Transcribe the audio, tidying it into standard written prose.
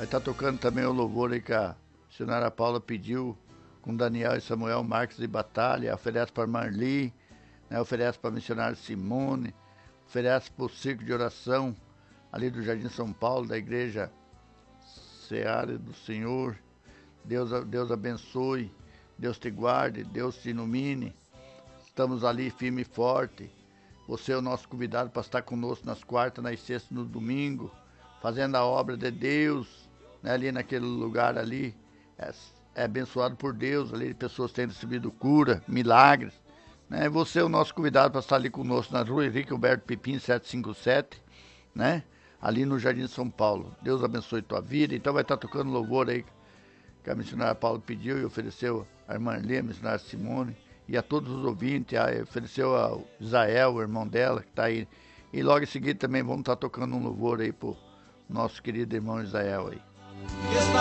Vai estar tocando também o louvor aí que a missionária Paula pediu, com Daniel e Samuel Marques de Batalha, oferece para Marli, né, oferece para a missionária Simone, oferece para o Circo de Oração, ali do Jardim São Paulo, da Igreja Seara do Senhor. Deus abençoe, Deus te guarde, Deus te ilumine. Estamos ali firme e forte. Você é o nosso convidado para estar conosco nas quartas, nas sextas, no domingo, fazendo a obra de Deus, né, ali naquele lugar ali. É abençoado por Deus, ali pessoas têm recebido cura, milagres. Né? Você é o nosso convidado para estar ali conosco na rua Henrique Alberto Pipim 757, né? Ali no Jardim São Paulo. Deus abençoe tua vida. Então vai estar tocando louvor aí que a missionária Paula pediu e ofereceu a irmã Lê, a missionária Simone, e a todos os ouvintes, ofereceu ao Israel, o irmão dela, que está aí. E logo em seguida também vamos estar tocando um louvor aí pro nosso querido irmão Israel aí.